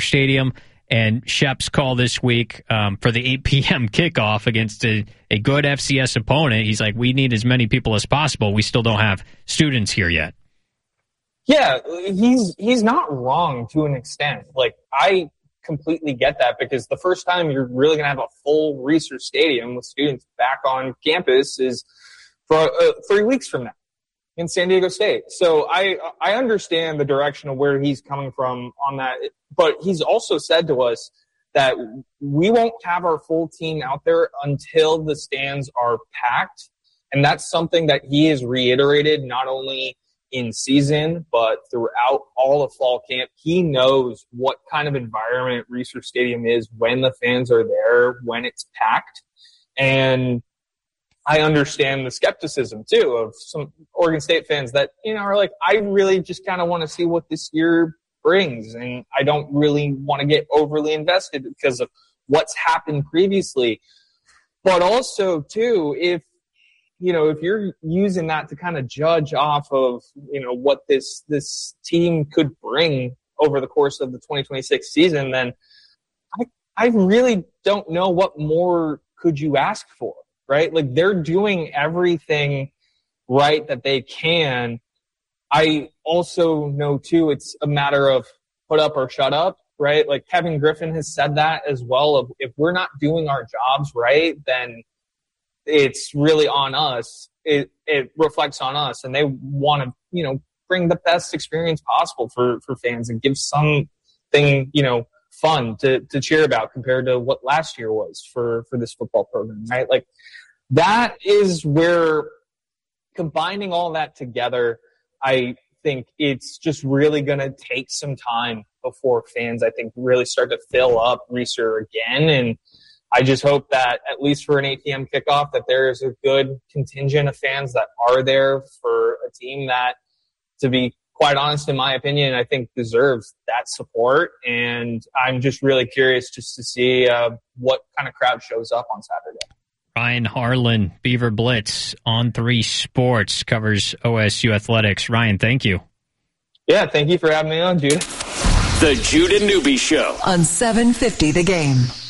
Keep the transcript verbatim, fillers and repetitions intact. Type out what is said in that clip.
Stadium. And Shep's call this week um, for the eight p.m. kickoff against a, a good F C S opponent. He's like, we need as many people as possible. We still don't have students here yet. Yeah, he's he's not wrong to an extent. Like, I completely get that, because the first time you're really going to have a full Reser Stadium with students back on campus is for uh, three weeks from now in San Diego State. So I I understand the direction of where he's coming from on that. But he's also said to us that we won't have our full team out there until the stands are packed. And that's something that he has reiterated not only in season, but throughout all of fall camp. He knows what kind of environment Reser Stadium is when the fans are there, when it's packed. And I understand the skepticism, too, of some Oregon State fans that, you know, are like, I really just kind of want to see what this year brings, and I don't really want to get overly invested because of what's happened previously. But also, too, if, you know, if you're using that to kind of judge off of, you know, what this this team could bring over the course of the twenty twenty-six season, then I, I really don't know what more could you ask for, right? Like, they're doing everything right that they can. I also know, too, it's a matter of put up or shut up, right? Like, Kevin Griffin has said that as well. Of if we're not doing our jobs right, then it's really on us. It it reflects on us, and they want to, you know, bring the best experience possible for, for fans and give something, you know, fun to, to cheer about compared to what last year was for, for this football program, right? Like, that is where combining all that together, I think it's just really going to take some time before fans, I think, really start to fill up Reser again. And I just hope that, at least for an eight p.m. kickoff, that there is a good contingent of fans that are there for a team that, to be quite honest, in my opinion, I think deserves that support. And I'm just really curious just to see uh, what kind of crowd shows up on Saturday. Ryan Harlan, Beaver Blitz, On three Sports, covers O S U athletics. Ryan, thank you. Yeah, thank you for having me on, Judah. The Judah Newby Show. On seven fifty The Game.